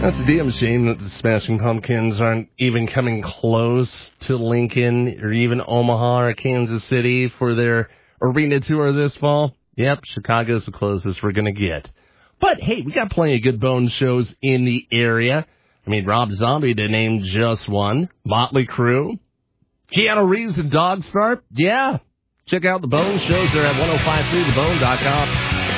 That's a damn shame that the Smashing Pumpkins aren't even coming close to Lincoln or even Omaha or Kansas City for their arena tour this fall. Yep, Chicago's the closest we're going to get. But, hey, we got plenty of good Bone shows in the area. I mean, Rob Zombie to name just one. Motley Crue. Keanu Reeves and Dogstar. Yeah. Check out the Bone shows. They're at 1053thebone.com.